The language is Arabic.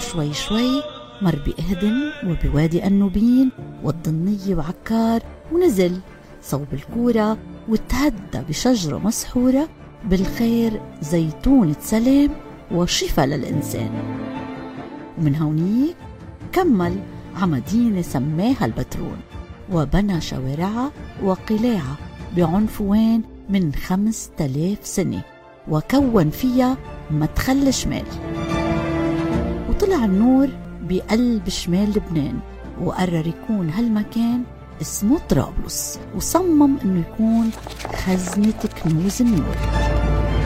وشوي شوي مر بإهدم وبوادي النوبين والضنية وعكار، ونزل صوب الكورة وتهدى بشجرة مسحورة بالخير زيتونة سلام وشفاء للإنسان. ومن هونيك كمل عمدينة سماها البترون، وبنى شوارعها وقلاعها بعنفوان من 5000 سنة، وكون فيها مدخل شمال. وطلع النور بقلب شمال لبنان، وقرر يكون هالمكان اسمه طرابلس، وصمم انه يكون خزنة كنوز النور.